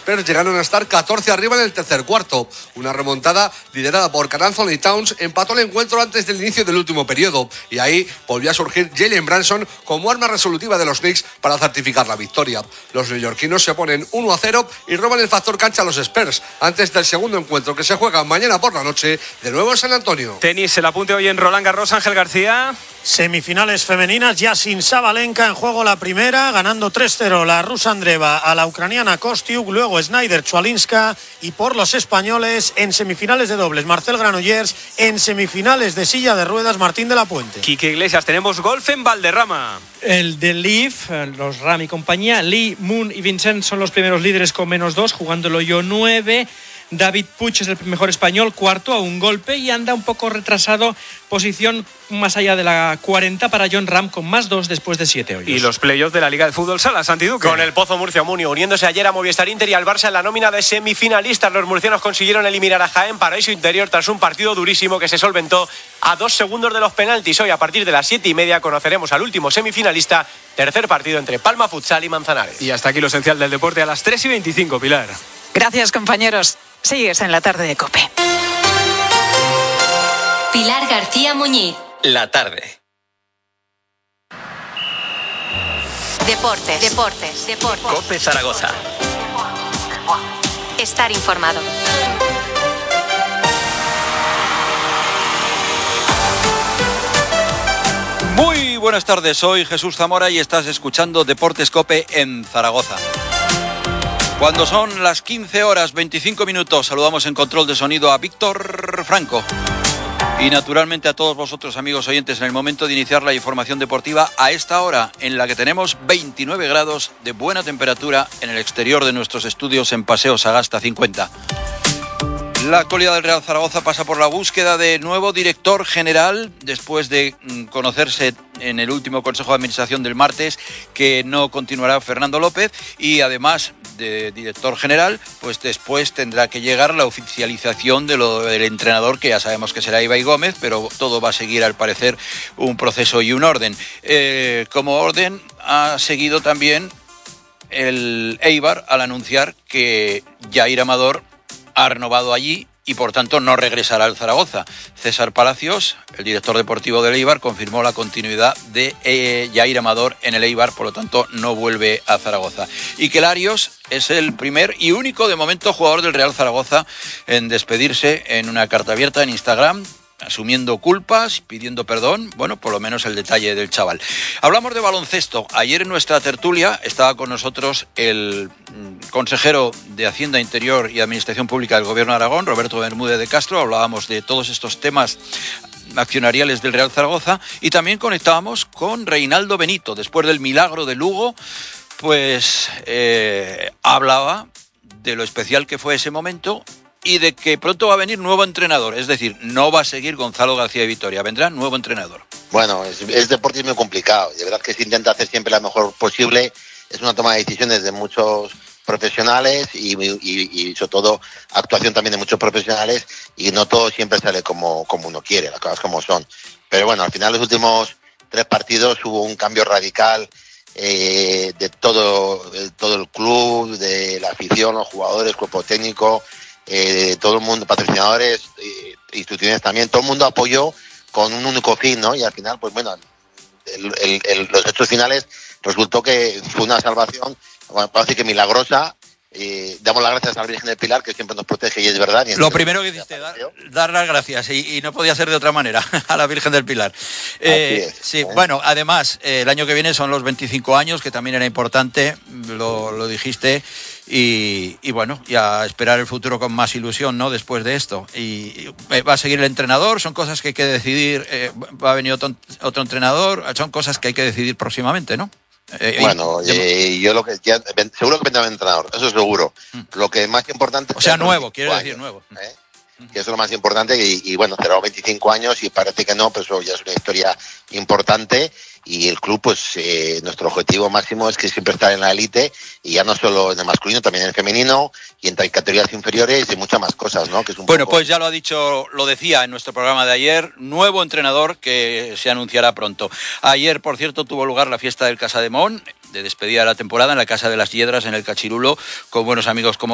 Spurs llegaron a estar 14 arriba en el tercer cuarto. Una remontada liderada por Karl Anthony Towns empató el encuentro antes del inicio del último periodo y ahí volvió a surgir Jalen Brunson como arma resolutiva de los Knicks para certificar la victoria. Los neoyorquinos se ponen 1-0 y roban el factor cancha a los Spurs antes del segundo encuentro que se juega mañana por la noche de nuevo en San Antonio. Tenis, el apunte hoy en Roland Garros. Ángel García. Semifinales femeninas, ya sin Sabalenka en juego la primera, ganando 3-0 la rusa Andreeva a la ucraniana Kostiuk, luego Snyder-Chualinska, y por los españoles en semifinales de dobles Marcel Granollers, en semifinales de silla de ruedas Martín de la Puente. Quique Iglesias, tenemos golf en Valderrama. El de Leaf, los Ram y compañía, Lee, Moon y Vincent son los primeros líderes con -2, jugándolo yo 9. David Puig es el mejor español, cuarto a un golpe, y anda un poco retrasado, posición más allá de la 40 para Jon Rahm con +2 después de 7 hoyos. Y los playoffs de la Liga de Fútbol Sala, Santi Duque. Con el Pozo Murcia-Munio uniéndose ayer a Movistar Inter y al Barça en la nómina de semifinalistas. Los murcianos consiguieron eliminar a Jaén Paraíso Interior tras un partido durísimo que se solventó a 2 segundos de los penaltis. Hoy a partir de las 7:30 conoceremos al último semifinalista, tercer partido entre Palma Futsal y Manzanares. Y hasta aquí lo esencial del deporte a las 3:25, Pilar. Gracias, compañeros. Sigues en la tarde de COPE. Pilar García Muñiz. La tarde. Deportes. COPE Zaragoza. Estar informado. Muy buenas tardes, soy Jesús Zamora y estás escuchando Deportes COPE en Zaragoza. Cuando son las 15 horas 25 minutos, saludamos en control de sonido a Víctor Franco. Y naturalmente a todos vosotros, amigos oyentes, en el momento de iniciar la información deportiva a esta hora en la que tenemos 29 grados de buena temperatura en el exterior de nuestros estudios en Paseo Sagasta 50. La actualidad del Real Zaragoza pasa por la búsqueda de nuevo director general después de conocerse en el último Consejo de Administración del martes que no continuará Fernando López, y además de director general, pues después tendrá que llegar la oficialización de lo del entrenador, que ya sabemos que será Ibai Gómez, pero todo va a seguir al parecer un proceso y un orden. Como orden ha seguido también el Eibar al anunciar que Jair Amador ha renovado allí y por tanto no regresará al Zaragoza. César Palacios, el director deportivo del Eibar, confirmó la continuidad de Jair Amador en el Eibar, por lo tanto no vuelve a Zaragoza. Y que Larios es el primer y único de momento jugador del Real Zaragoza en despedirse en una carta abierta en Instagram, asumiendo culpas, pidiendo perdón, bueno, por lo menos el detalle del chaval. Hablamos de baloncesto. Ayer en nuestra tertulia estaba con nosotros el consejero de Hacienda, Interior y Administración Pública del Gobierno de Aragón, Roberto Bermúdez de Castro. Hablábamos de todos estos temas accionariales del Real Zaragoza y también conectábamos con Reinaldo Benito. Después del milagro de Lugo, pues hablaba de lo especial que fue ese momento y de que pronto va a venir nuevo entrenador, es decir, no va a seguir Gonzalo García de Vitoria, vendrá nuevo entrenador. Bueno, es deporte muy complicado, de verdad que se intenta hacer siempre lo mejor posible, es una toma de decisiones de muchos profesionales y sobre todo actuación también de muchos profesionales, y no todo siempre sale como uno quiere, las cosas como son. Pero bueno, al final los últimos 3 partidos hubo un cambio radical de todo el club, de la afición, los jugadores, cuerpo técnico, todo el mundo, patrocinadores, instituciones también, todo el mundo apoyó con un único fin, ¿no? Y al final, pues bueno, los hechos finales resultó que fue una salvación, bueno, parece que milagrosa. Damos las gracias a la Virgen del Pilar, que siempre nos protege, y es verdad. Y lo primero que hiciste, dar las gracias, y no podía ser de otra manera, a la Virgen del Pilar. Sí, bueno, además, el año que viene son los 25 años, que también era importante, lo dijiste, y bueno, y a esperar el futuro con más ilusión, ¿no?, después de esto. Y va a seguir el entrenador, son cosas que hay que decidir, va a venir otro entrenador, son cosas que hay que decidir próximamente, ¿no? Bueno, yo lo que seguro que vendrá un entrenador, eso seguro. Lo que más importante, o sea, nuevo, quiero decir nuevo. Que eso es lo más importante, y bueno, cerró 25 años y parece que no, pero eso ya es una historia importante, y el club, pues nuestro objetivo máximo es que siempre estar en la élite, y ya no solo en el masculino, también en el femenino y en categorías inferiores y muchas más cosas, ¿no? Que es un bueno, pues ya lo decía en nuestro programa de ayer, nuevo entrenador que se anunciará pronto. Ayer, por cierto, tuvo lugar la fiesta del Casademón, de despedida de la temporada, en la Casa de las Hiedras, en el Cachirulo, con buenos amigos como